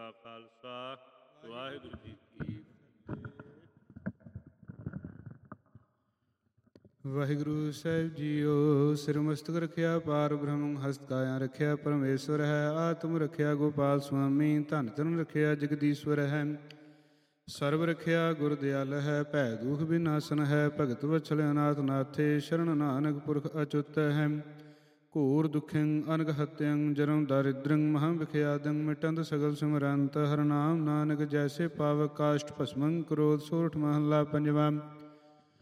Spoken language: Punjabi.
ਕਾ ਖਾਲਸਾ, ਵਾਹਿਗੁਰੂ ਜੀ ਕੀ ਵਾਹਿਗੁਰੂ ਸਾਹਿਬ ਜੀਓ। ਸਿਰ ਮਸਤਕ ਰਖਿਆ ਪਾਰ ਬ੍ਰਹਮ, ਹਸਤ ਕਾਇਆ ਰਖਿਆ ਪਰਮੇਸ਼ਵਰ ਹੈ। ਆਤਮ ਰਖਿਆ ਗੋਪਾਲ ਸੁਆਮੀ, ਧਨ ਧਨ ਰਖਿਆ ਜਗਦੀਸ਼ਵਰ ਹੈ। ਸਰਬ ਰਖਿਆ ਗੁਰ ਦਿਆਲ ਹੈ, ਭੈ ਦੁਖ ਬਿਨਾਸਨ ਹੈ। ਭਗਤ ਵਛਲ ਅਨਾਥ ਨਾਥੇ, ਸ਼ਰਨ ਨਾਨਕ ਪੁਰਖ ਅਚੁੱਤ ਹੈ। ਘੋਰ ਦੁਖਿੰ ਅਨਗ ਹਤਿਅੰ, ਜਨਮ ਦਾਰਿਦ੍ਰੰ ਮਹਾਂ ਵਿਖਿਆਦੰ। ਮਿਟੰਤ ਸਗਲ ਸਿਮਰੰਤ, ਹਰਿ ਨਾਮ ਨਾਨਕ ਜੈਸੇ ਪਾਵਕ। ਕਾਸ਼ਟ ਭਸਮੰ ਕ੍ਰੋਧ, ਸੋਰਠ ਮਹੱਲਾ ਪੰਜਵਾ।